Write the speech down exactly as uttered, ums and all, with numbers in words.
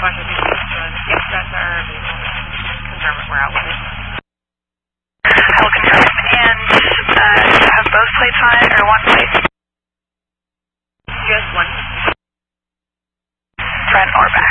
Roger, yep, that's our vehicle. Confirm it, we're out with it. I'll confirm. And uh, do you have both plates on it or one plate? Just one. Front or back?